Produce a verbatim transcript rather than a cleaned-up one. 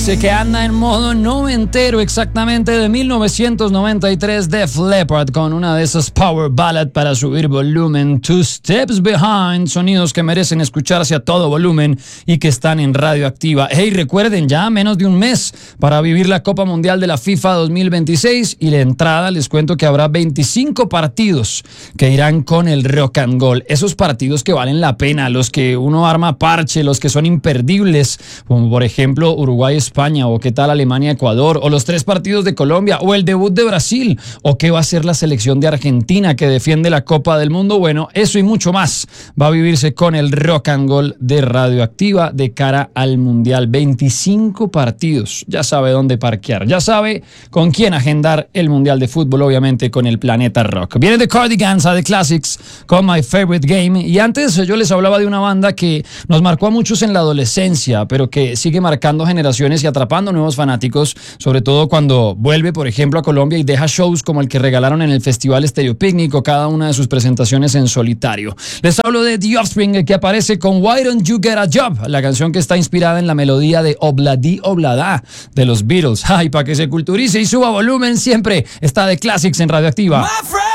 Dice que anda en modo noventero, exactamente de mil novecientos noventa y tres, Def Leppard, con una de esas power ballad para subir volumen. Two Steps Behind, sonidos que merecen escucharse a todo volumen y que están en Radioactiva. Hey, recuerden, ya menos de un mes para vivir la Copa Mundial de la FIFA dos mil veintiséis, y la entrada, les cuento que habrá veinticinco partidos que irán con el rock and roll. Esos partidos que valen la pena, los que uno arma parche, los que son imperdibles, como por ejemplo Uruguay España, o qué tal Alemania-Ecuador, o los tres partidos de Colombia, o el debut de Brasil, o qué va a ser la selección de Argentina que defiende la Copa del Mundo. Bueno, eso y mucho más va a vivirse con el rock and roll de Radioactiva de cara al Mundial. veinticinco partidos, ya sabe dónde parquear, ya sabe con quién agendar el Mundial de Fútbol, obviamente con el Planeta Rock. Viene The Cardigans a The Classics con My Favorite Game, y antes yo les hablaba de una banda que nos marcó a muchos en la adolescencia, pero que sigue marcando generaciones y atrapando nuevos fanáticos, sobre todo cuando vuelve, por ejemplo, a Colombia y deja shows como el que regalaron en el Festival Estéreo Picnic o cada una de sus presentaciones en solitario. Les hablo de The Offspring, que aparece con Why Don't You Get a Job, la canción que está inspirada en la melodía de Obladi Oblada de los Beatles. Ay, para que se culturice y suba volumen, siempre está The Classics en Radioactiva.